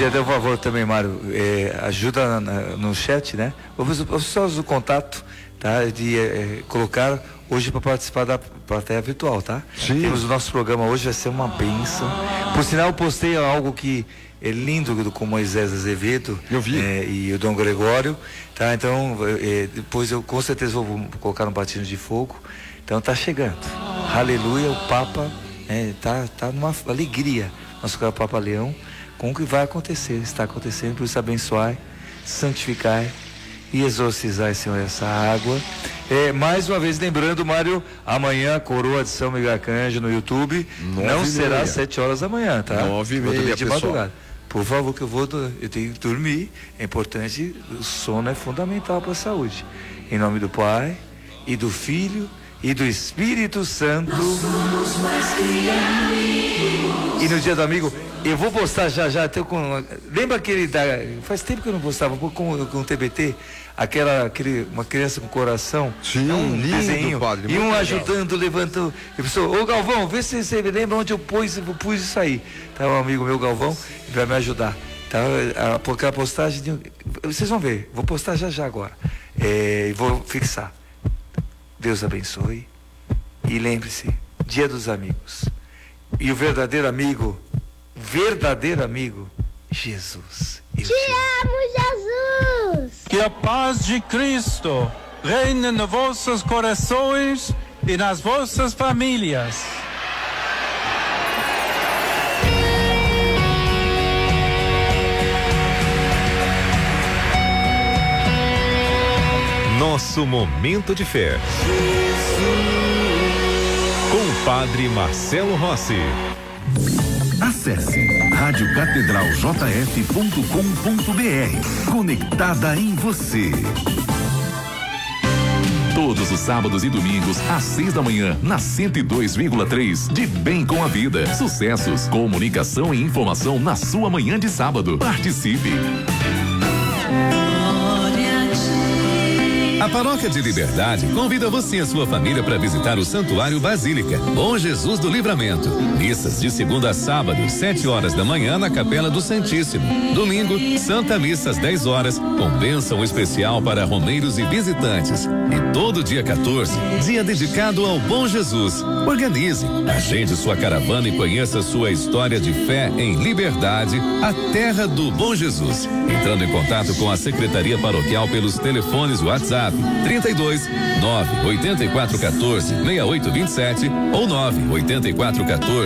podia dar um favor também, Mário, ajuda no chat, né? Só o contato, tá? De colocar hoje para participar da plateia virtual, tá? Sim. Temos o nosso programa hoje, vai ser uma bênção. Por sinal, eu postei algo que é lindo com Moisés Azevedo. Eu vi. E o Dom Gregório, tá? Então, depois eu com certeza vou colocar no batismo de fogo. Então tá chegando. Aleluia, o Papa tá numa alegria. Nosso caro Papa Leão, com o que vai acontecer, está acontecendo, por isso abençoai, santificai e exorcizai, Senhor, essa água. Mais uma vez lembrando, Mário, amanhã Coroa de São Miguel Arcanjo no YouTube, não será às 7 horas da manhã, tá? 9h30, de madrugada. Por favor, que eu tenho que dormir, é importante, o sono é fundamental para a saúde. Em nome do Pai, e do Filho, e do Espírito Santo. E no dia do amigo, eu vou postar já, lembra aquele faz tempo que eu não postava com o TBT, uma criança com coração. Sim, lindo, desenho, padre. E um ajudando, levantando. Eu pensou, ô Galvão, vê se você lembra onde eu pus isso aí. Tá, um amigo meu, Galvão, vai me ajudar. Tá, aquela postagem, vocês vão ver, vou postar já agora. E vou fixar. Deus abençoe. E lembre-se, Dia dos Amigos. E o verdadeiro amigo, Jesus. Te amo, Jesus! Que a paz de Cristo reine nos vossos corações e nas vossas famílias. Nosso momento de fé. Com o Padre Marcelo Rossi. Acesse radiocatedraljf.com.br. Conectada em você. Todos os sábados e domingos, às 6 da manhã, na 102,3, de Bem com a Vida. Sucessos, comunicação e informação na sua manhã de sábado. Participe! A Paróquia de Liberdade convida você e a sua família para visitar o Santuário Basílica Bom Jesus do Livramento. Missas de segunda a sábado, 7 horas da manhã na Capela do Santíssimo. Domingo, Santa Missa às 10 horas, com bênção especial para romeiros e visitantes. E todo dia 14, dia dedicado ao Bom Jesus. Organize, agende sua caravana e conheça sua história de fé em Liberdade, a terra do Bom Jesus. Entrando em contato com a Secretaria Paroquial pelos telefones WhatsApp 32 9 84 14 6827 ou 9 84 14